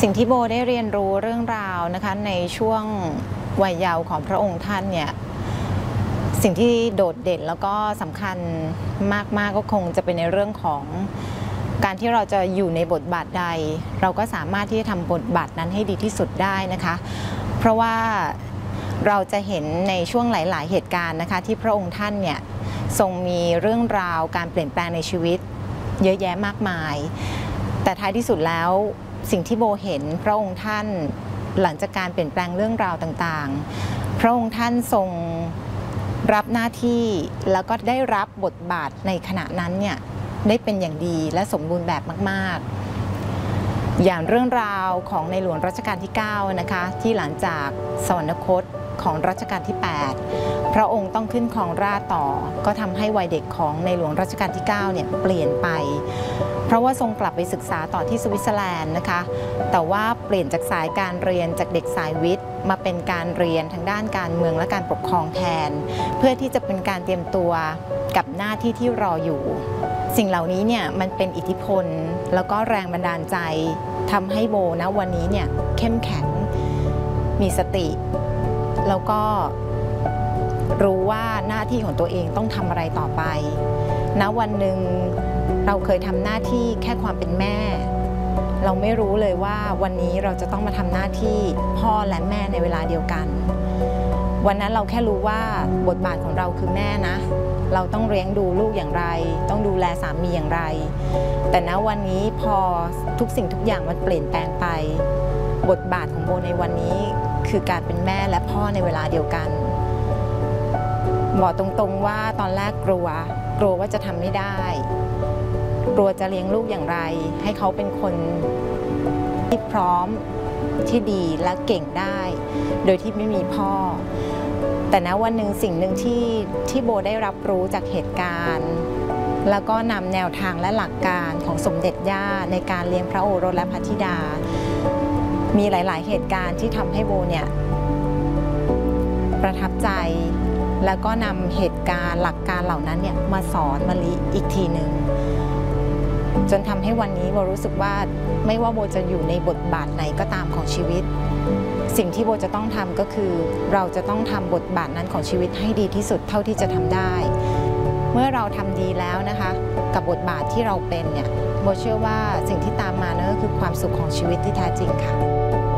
สิ่งที่โบได้เรียนรู้เรื่องราวนะคะในช่วงวัยเยาว์ของพระองค์ท่านเนี่ยสิ่งที่โดดเด่นแล้วก็สำคัญมากๆก็คงจะเป็นในเรื่องของการที่เราจะอยู่ในบทบาทใดเราก็สามารถที่จะทำบทบาทนั้นให้ดีที่สุดได้นะคะเพราะว่าเราจะเห็นในช่วงหลายๆเหตุการณ์นะคะที่พระองค์ท่านเนี่ยทรงมีเรื่องราวการเปลี่ยนแปลงในชีวิตเยอะแยะมากมายแต่ท้ายที่สุดแล้วสิ่งที่โบเห็นพระองค์ท่านหลังจากการเปลี่ยนแปลงเรื่องราวต่างๆพระองค์ท่านทรงรับหน้าที่แล้วก็ได้รับบทบาทในขณะนั้นเนี่ยได้เป็นอย่างดีและสมบูรณ์แบบมากๆอย่างเรื่องราวของในหลวงรัชกาลที่9นะคะที่หลังจากสวรรคตของรัชกาลที่8พระองค์ต้องขึ้นครองราชย์ต่อก็ทำให้วัยเด็กของในหลวงรัชกาลที่9เนี่ยเปลี่ยนไปเพราะว่าทรงกลับไปศึกษาต่อที่สวิตเซอร์แลนด์นะคะแต่ว่าเปลี่ยนจากสายการเรียนจากเด็กสายวิทย์มาเป็นการเรียนทางด้านการเมืองและการปกครองแทนเพื่อที่จะเป็นการเตรียมตัวกับหน้าที่ที่รออยู่สิ่งเหล่านี้เนี่ยมันเป็นอิทธิพลแล้วก็แรงบันดาลใจทำให้โบนะวันนี้เนี่ยเข้มแข็งมีสติแล้วก็รู้ว่าหน้าที่ของตัวเองต้องทำอะไรต่อไปณวันหนึ่งเราเคยทำหน้าที่แค่ความเป็นแม่เราไม่รู้เลยว่าวันนี้เราจะต้องมาทำหน้าที่พ่อและแม่ในเวลาเดียวกันวันนั้นเราแค่รู้ว่าบทบาทของเราคือแม่นะเราต้องเลี้ยงดูลูกอย่างไรต้องดูแลสามีอย่างไรแต่ณวันนี้พอทุกสิ่งทุกอย่างมันเปลี่ยนแปลงไปบทบาทของโบในวันนี้คือการเป็นแม่และพ่อในเวลาเดียวกันบอกตรงๆว่าตอนแรกกลัวว่าจะทำไม่ได้กลัวจะเลี้ยงลูกอย่างไรให้เขาเป็นคนที่พร้อมที่ดีและเก่งได้โดยที่ไม่มีพ่อแต่ณวันหนึ่งสิ่งหนึ่งที่โบได้รับรู้จากเหตุการณ์แล้วก็นำแนวทางและหลักการของสมเด็จย่าในการเลี้ยงพระโอรสและพระธิดามีหลายๆเหตุการณ์ที่ทำให้โบเนี่ยประทับใจแล้วก็นำเหตุการณ์หลักการเหล่านั้นเนี่ยมาสอนมะลิอีกทีหนึ่งจนทำให้วันนี้โบรู้สึกว่าไม่ว่าโบจะอยู่ในบทบาทไหนก็ตามของชีวิตสิ่งที่โบจะต้องทำก็คือเราจะต้องทำบทบาทนั้นของชีวิตให้ดีที่สุดเท่าที่จะทำได้เมื่อเราทำดีแล้วนะคะกับบทบาทที่เราเป็นเนี่ยโบเชื่อว่าสิ่งที่ตามมานั่นก็คือความสุขของชีวิตที่แท้จริงค่ะ